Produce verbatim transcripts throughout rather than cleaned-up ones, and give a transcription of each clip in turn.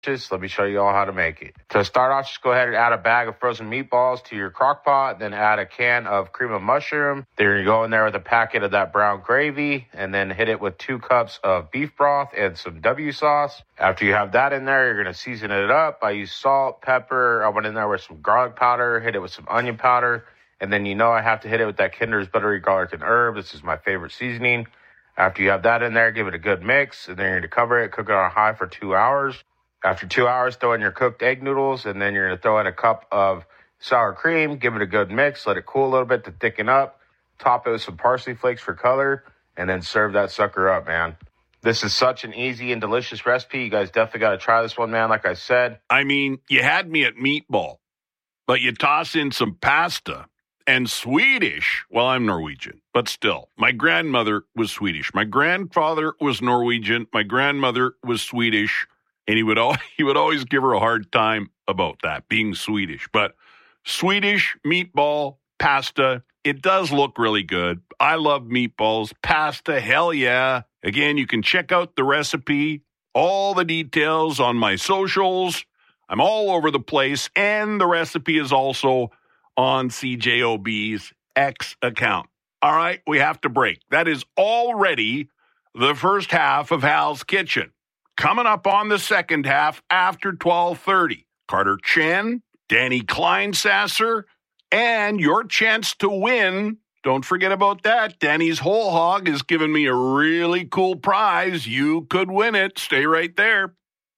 Let me show you all how to make it. To start off, just go ahead and add a bag of frozen meatballs to your crock pot, then add a can of cream of mushroom. Then you go in there with a packet of that brown gravy, and then hit it with two cups of beef broth and some W sauce. After you have that in there, you're going to season it up. I use salt, pepper. I went in there with some garlic powder, hit it with some onion powder, and then you know I have to hit it with that Kinder's buttery garlic and herb. This is my favorite seasoning. After you have that in there, give it a good mix, and then you're going to cover it, cook it on high for two hours. After two hours, throw in your cooked egg noodles, and then you're going to throw in a cup of sour cream. Give it a good mix. Let it cool a little bit to thicken up. Top it with some parsley flakes for color, and then serve that sucker up, man. This is such an easy and delicious recipe. You guys definitely got to try this one, man, like I said. I mean, you had me at meatball, but you toss in some pasta and Swedish. Well, I'm Norwegian, but still, my grandmother was Swedish. My grandfather was Norwegian. My grandmother was Swedish. And he would, al- he would always give her a hard time about that, being Swedish. But Swedish meatball, pasta, it does look really good. I love meatballs. Pasta, hell yeah. Again, you can check out the recipe, all the details on my socials. I'm all over the place. And the recipe is also on C J O B's X account. All right, we have to break. That is already the first half of Hal's Kitchen. Coming up on the second half after twelve thirty, Carter Chen, Danny Kleinsasser, and your chance to win. Don't forget about that. Danny's Whole Hog is giving me a really cool prize. You could win it. Stay right there.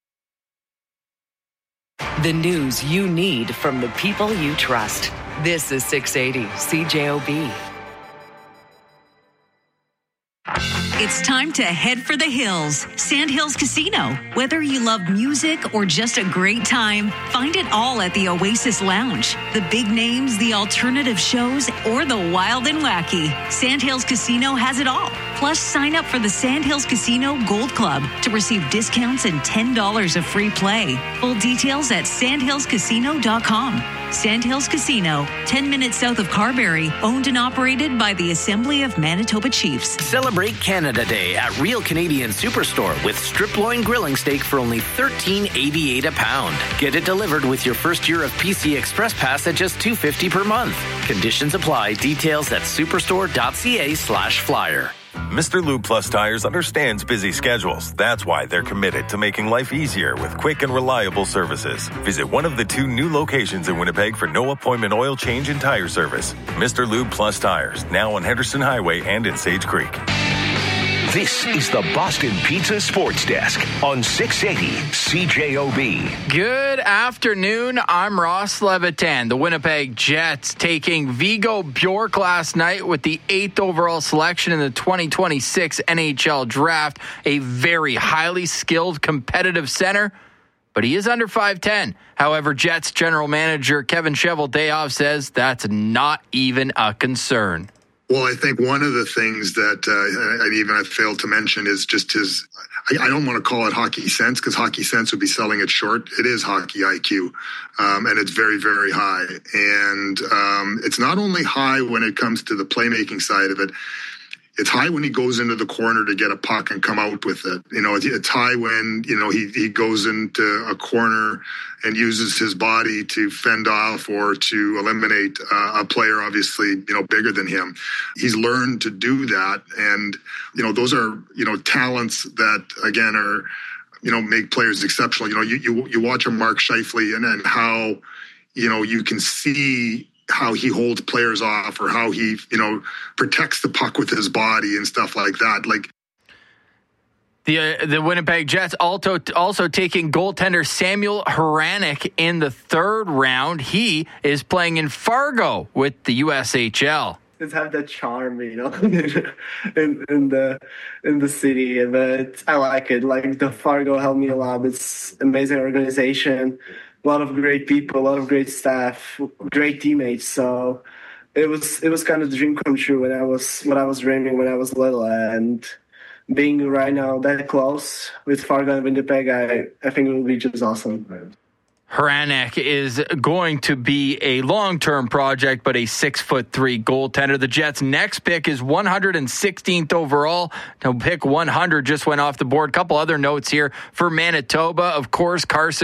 The news you need from the people you trust. This is six eighty C J O B. It's time to head for the hills. Sandhills Casino. Whether you love music or just a great time, find it all at the Oasis Lounge. The big names, the alternative shows, or the wild and wacky. Sandhills Casino has it all. Plus, sign up for the Sandhills Casino Gold Club to receive discounts and ten dollars of free play. Full details at sandhills casino dot com. Sandhills Casino, ten minutes south of Carberry, owned and operated by the Assembly of Manitoba Chiefs. Celebrate Canada Day at Real Canadian Superstore with strip loin grilling steak for only thirteen eighty-eight a pound. Get it delivered with your first year of P C Express Pass at just two dollars and fifty cents per month. Conditions apply. Details at superstore.ca slash flyer. Mister Lube Plus Tires understands busy schedules. That's why they're committed to making life easier with quick and reliable services. Visit one of the two new locations in Winnipeg for no appointment oil change and tire service. Mister Lube Plus Tires, now on Henderson Highway and in Sage Creek. This is the Boston Pizza Sports Desk on six eighty C J O B. Good afternoon. I'm Ross Levitan. The Winnipeg Jets taking Vigo Bjork last night with the eighth overall selection in the twenty twenty-six N H L draft. A very highly skilled, competitive center, but he is under five ten. However, Jets general manager Kevin Cheveldayoff says that's not even a concern. Well, I think one of the things that uh, I even I failed to mention is just his, I, I don't want to call it hockey sense because hockey sense would be selling it short. It is hockey I Q, um, and it's very, very high. And um, it's not only high when it comes to the playmaking side of it, it's high when he goes into the corner to get a puck and come out with it. You know, it's high when, you know, he, he goes into a corner and uses his body to fend off or to eliminate uh, a player, obviously, you know, bigger than him. He's learned to do that. And, you know, those are, you know, talents that, again, are, you know, make players exceptional. You know, you, you, you watch a Mark Scheifele and, and how, you know, you can see how he holds players off or how he, you know, protects the puck with his body and stuff like that. Like the uh, the Winnipeg Jets also also taking goaltender Samuel Hranek in the third round. He is playing in Fargo with the U S H L. Just have that charm, you know, in, in the in the city, but I like it. Like the Fargo helped me a lot. It's amazing organization. A lot of great people, a lot of great staff, great teammates. So it was it was kind of the dream come true when I was when I was dreaming when I was little, and being right now that close with Fargo and Winnipeg, I, I think it will be just awesome. Hranek is going to be a long-term project, but a six foot three goaltender. The Jets' next pick is one hundred sixteenth overall. Now, pick one hundred just went off the board. Couple other notes here for Manitoba. Of course, Carson